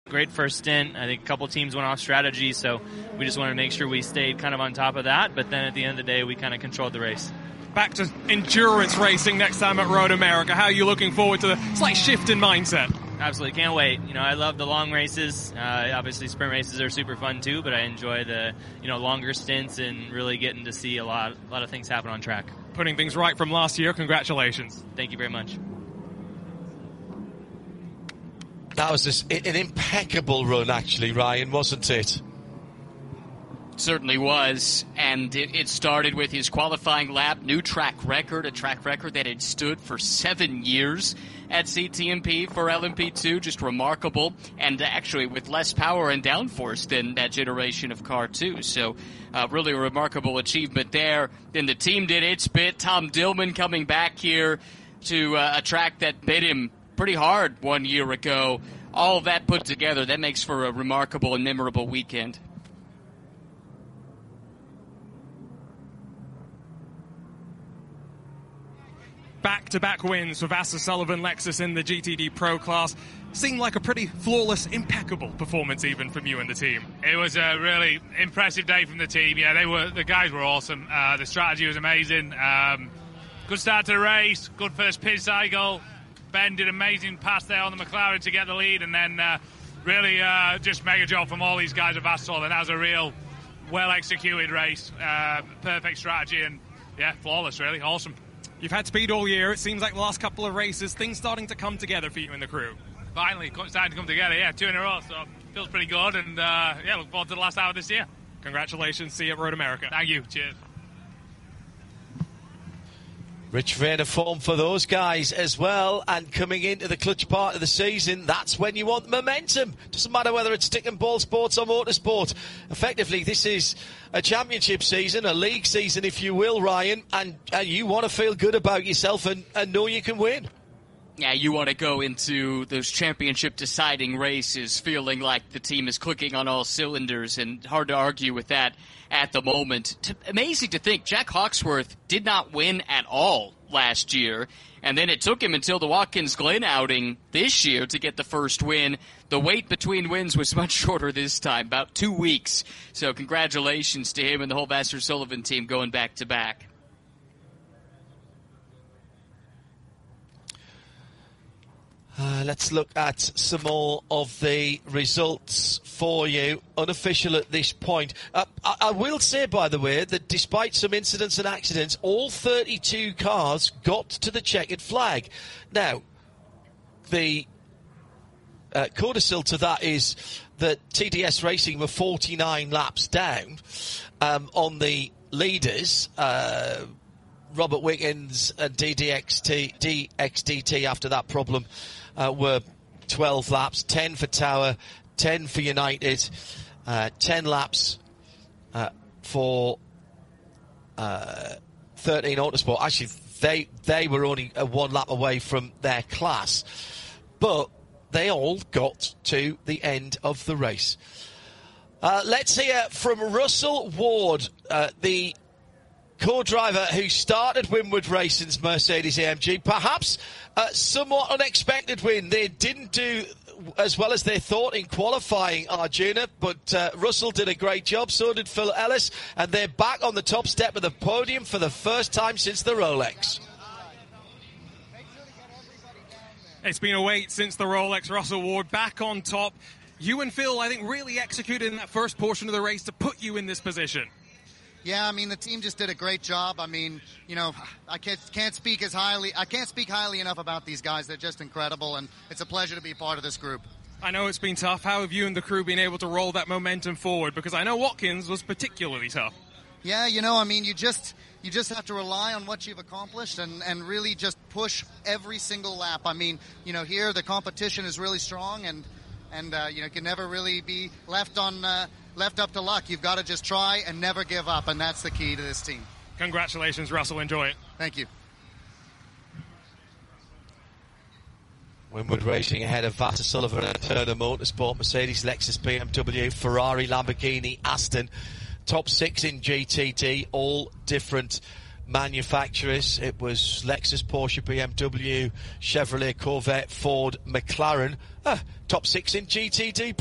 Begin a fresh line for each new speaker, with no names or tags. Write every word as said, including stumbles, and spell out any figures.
Great first stint. I think a couple teams went off strategy, so we just wanted to make sure we stayed kind of on top of that. But then at the end of the day, we kind of controlled the race.
Back to endurance racing next time at Road America. How are you looking forward to the slight shift in mindset?
Absolutely, can't wait. You know, I love the long races. Uh, obviously, sprint races are super fun too, but I enjoy the you know longer stints and really getting to see a lot, a lot of things happen on track.
Putting things right from last year. Congratulations.
Thank you very much.
That was just an impeccable run, actually, Ryan, wasn't it?
Certainly was, and it, it started with his qualifying lap, new track record, a track record that had stood for seven years at C T M P for L M P two, just remarkable, and actually with less power and downforce than that generation of car two, so uh, really a remarkable achievement there. Then the team did its bit, Tom Dillman coming back here to uh, a track that bit him pretty hard one year ago. All of that put together, that makes for a remarkable and memorable weekend.
Back-to-back wins for Vasser Sullivan Lexus in the G T D Pro class. Seemed like a pretty flawless, impeccable performance even from you and the team.
It was a really impressive day from the team. Yeah, they were the guys were awesome. Uh, the strategy was amazing. Um, good start to the race, good first pit cycle. Ben did an amazing pass there on the McLaren to get the lead, and then uh, really uh, just mega job from all these guys at Vasser, and that was a real well-executed race. Uh, perfect strategy, and yeah, flawless, really. Awesome.
You've had speed all year. It seems like the last couple of races, things starting to come together for you and the crew.
Finally, starting to come together, yeah, two in a row, so feels pretty good, and uh, yeah, look forward to the last hour this year.
Congratulations. See you at Road America.
Thank you. Cheers.
Rich vein of form for those guys as well, and coming into the clutch part of the season, that's when you want momentum. Doesn't matter whether it's stick and ball sports or motorsport. Effectively, this is a championship season, a league season, if you will, Ryan, and, and you want to feel good about yourself and, and know you can win.
Yeah, you want to go into those championship deciding races feeling like the team is clicking on all cylinders, and hard to argue with that at the moment. T- amazing to think Jack Hawksworth did not win at all last year, and then it took him until the Watkins Glen outing this year to get the first win. The wait between wins was much shorter this time, about two weeks. So congratulations to him and the whole Vasser Sullivan team going back to back.
Uh, let's look at some more of the results for you, unofficial at this point. Uh, I, I will say, by the way, that despite some incidents and accidents, all thirty-two cars got to the checkered flag. Now, the uh, codicil to that is that T D S Racing were forty-nine laps down um, on the leaders. Uh, Robert Wiggins and D D X T, D X D T after that problem uh, were twelve laps, ten for Tower, ten for United, uh, ten laps uh, for uh, thirteen Autosport. Actually, they they were only uh, one lap away from their class, but they all got to the end of the race. Uh, let's hear from Russell Ward, uh, the co-driver who started Winward Racing's Mercedes A M G. Perhaps a somewhat unexpected win. They didn't do as well as they thought in qualifying, Arjuna, but uh, Russell did a great job, so did Phil Ellis, and they're back on the top step of the podium for the first time since the Rolex.
It's been a wait since the Rolex. Russell Ward back on top. You and Phil, I think, really executed in that first portion of the race to put you in this position.
Yeah, I mean, the team just did a great job. I mean, you know, I can't can't speak as highly I can't speak highly enough about these guys. They're just incredible, and it's a pleasure to be part of this group.
I know it's been tough. How have you and the crew been able to roll that momentum forward? Because I know Watkins was particularly tough.
Yeah, you know, I mean, you just you just have to rely on what you've accomplished and, and really just push every single lap. I mean, you know, here the competition is really strong, and and uh, you know, can never really be left on. Uh, left up to luck. You've got to just try and never give up, and that's the key to this team.
Congratulations, Russell. Enjoy it.
Thank you.
Winward Racing ahead of Vasser Sullivan and Turner Motorsport, Mercedes, Lexus, B M W, Ferrari, Lamborghini, Aston. Top six in G T D, all different manufacturers. It was Lexus, Porsche, B M W, Chevrolet, Corvette, Ford, McLaren. Ah, top six in G T D.